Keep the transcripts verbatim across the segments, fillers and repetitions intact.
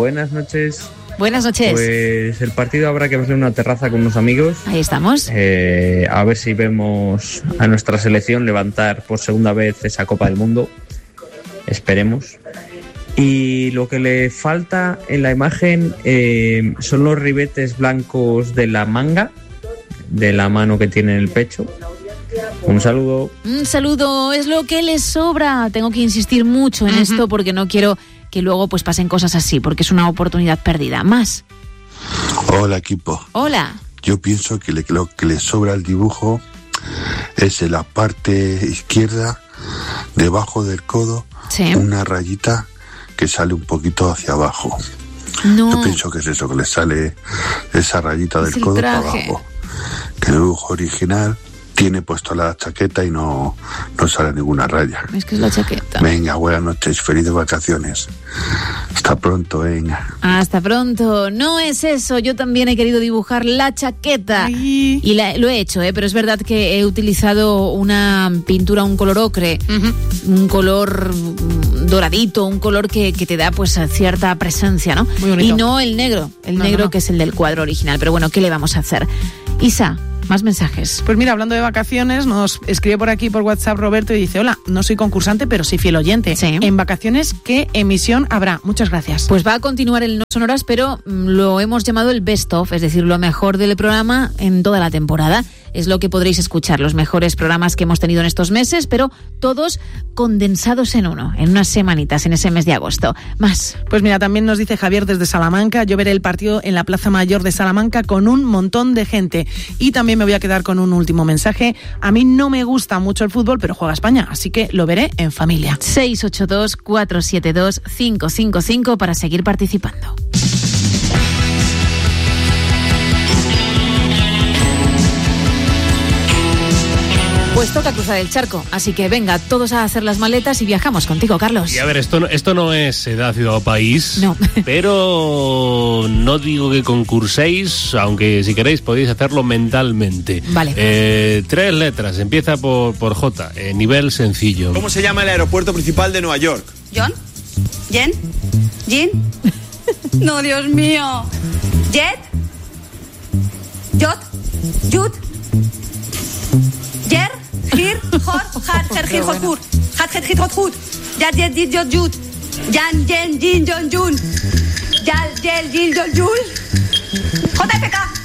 Buenas noches. Buenas noches. Pues el partido habrá que verlo en una terraza con unos amigos. Ahí estamos. Eh, a ver si vemos a nuestra selección levantar por segunda vez esa Copa del Mundo. Esperemos. Y lo que le falta en la imagen eh, son los ribetes blancos de la manga, de la mano que tiene en el pecho. Un saludo. Un saludo, es lo que les sobra. Tengo que insistir mucho en uh-huh. esto porque no quiero que luego pues pasen cosas así, porque es una oportunidad perdida. Más. Hola, equipo. Hola. Yo pienso que le, lo que le sobra al dibujo es en la parte izquierda, debajo del codo, sí. una rayita que sale un poquito hacia abajo. No. Yo pienso que es eso, que le sale esa rayita del codo para abajo. Que el dibujo original tiene puesto la chaqueta y no, no sale ninguna raya. Es que es la chaqueta. Venga, buenas noches, felices vacaciones. Hasta pronto, venga. Hasta pronto. No es eso, yo también he querido dibujar la chaqueta. Ay. Y la, lo he hecho, ¿eh? Pero es verdad que he utilizado una pintura, un color ocre, uh-huh. un color doradito, un color que, que te da pues cierta presencia, ¿no? Muy bonito. Y no el negro, el no, negro no, no. que es el del cuadro original. Pero bueno, ¿qué le vamos a hacer? Isa, más mensajes. Pues mira, hablando de vacaciones, nos escribe por aquí por WhatsApp Roberto y dice: hola, no soy concursante, pero sí fiel oyente. Sí. En vacaciones, ¿qué emisión habrá? Muchas gracias. Pues va a continuar el No Sonoras, pero lo hemos llamado el Best Of, es decir, lo mejor del programa en toda la temporada. Es lo que podréis escuchar, los mejores programas que hemos tenido en estos meses, pero todos condensados en uno, en unas semanitas, en ese mes de agosto. Más. Pues mira, también nos dice Javier desde Salamanca: yo veré el partido en la Plaza Mayor de Salamanca con un montón de gente. Y también me voy a quedar con un último mensaje. A mí no me gusta mucho el fútbol, pero juega España, así que lo veré en familia. seis ocho dos, cuatro siete dos, cinco cinco cinco para seguir participando. Pues toca cruzar el charco, así que venga, todos a hacer las maletas y viajamos contigo, Carlos. Y a ver, esto no, esto no es edad, ciudad o país, no. Pero no digo que concurséis, aunque si queréis podéis hacerlo mentalmente. Vale. Eh, tres letras, empieza por, por J, eh, nivel sencillo. ¿Cómo se llama el aeropuerto principal de Nueva York? ¿John? ¿Jen? ¿Jin? No, Dios mío. ¿Jet? ¿Jot? ¿Jut? ¿Jer? Gir, Hor, Hat, Ger, Gir, Hot, Hur, Hat, Ger, Gir, Hot, Hut, Yat, Jet, Dit, Jot, Jut, Jan, Jen, Jin, Jon, Jun, Yal, Yel, Jil, Jol, Jul, J F K.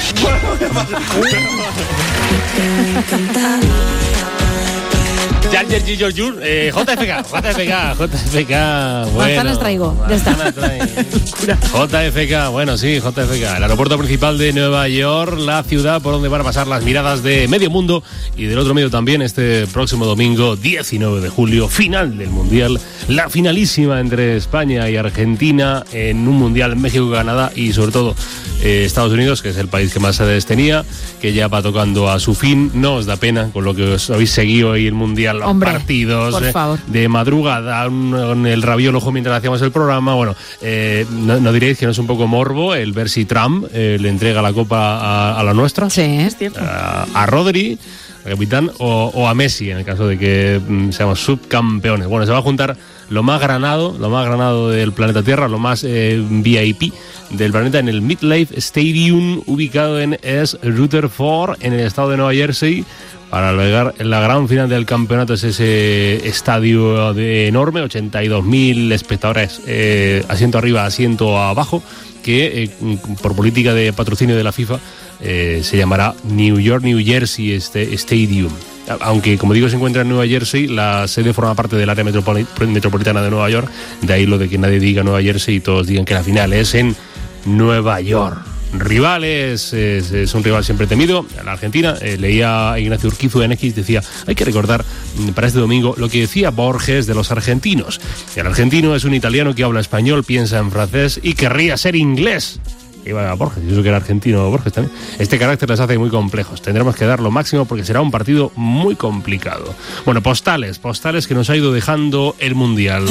Jar Jar Jar Jar eh, J F K, J F K, J F K, bueno. Manzanas traigo, ya está. J F K, bueno, sí, J F K, el aeropuerto principal de Nueva York, la ciudad por donde van a pasar las miradas de medio mundo y del otro medio también este próximo domingo, diecinueve de julio, final del Mundial, la finalísima entre España y Argentina en un Mundial México-Canadá y sobre todo eh, Estados Unidos, que es el país que más sedes tenía, que ya va tocando a su fin. No os da pena con lo que os habéis seguido ahí el Mundial, los Hombre, partidos por eh, favor. de madrugada, con el rabio al ojo mientras hacíamos el programa. Bueno, eh, no, no diréis que no es un poco morbo el ver si Trump eh, le entrega la copa a, a la nuestra. Sí, es cierto. A, a Rodri, al capitán, o, o a Messi, en el caso de que mm, seamos subcampeones. Bueno, se va a juntar lo más granado, lo más granado del planeta Tierra, lo más eh, V I P del planeta en el MetLife Stadium, ubicado en East Rutherford, en el estado de Nueva Jersey, para albergar la gran final del campeonato. Es ese estadio de enorme, ochenta y dos mil espectadores, eh, asiento arriba, asiento abajo, que eh, por política de patrocinio de la FIFA eh, se llamará New York, New Jersey este Stadium. Aunque, como digo, se encuentra en Nueva Jersey, la sede forma parte del área metropol- metropolitana de Nueva York, de ahí lo de que nadie diga Nueva Jersey y todos digan que la final es en Nueva York. Rivales, es, es un rival siempre temido, la Argentina. Eh, leía a Ignacio Urquizu en X, decía: hay que recordar para este domingo lo que decía Borges de los argentinos. El argentino es un italiano que habla español, piensa en francés y querría ser inglés. Iba a Borges, yo creo que era argentino Borges también. Este carácter les hace muy complejos. Tendremos que dar lo máximo porque será un partido muy complicado. Bueno, postales, postales que nos ha ido dejando el Mundial.